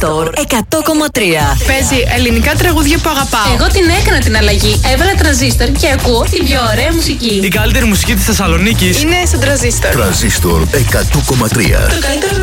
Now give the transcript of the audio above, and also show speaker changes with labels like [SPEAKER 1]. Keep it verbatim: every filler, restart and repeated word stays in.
[SPEAKER 1] Τρανζίστορ εκατό κόμμα τρία.
[SPEAKER 2] Παίζει ελληνικά τραγούδια που αγαπάω.
[SPEAKER 3] Εγώ την έκανα την αλλαγή. Έβαλα Τρανζίστορ και ακούω την πιο ωραία μουσική.
[SPEAKER 4] Η καλύτερη μουσική της Θεσσαλονίκης
[SPEAKER 2] είναι στο Τρανζίστορ.
[SPEAKER 5] Τρανζίστορ εκατό κόμμα τρία.
[SPEAKER 3] Το καλύτερο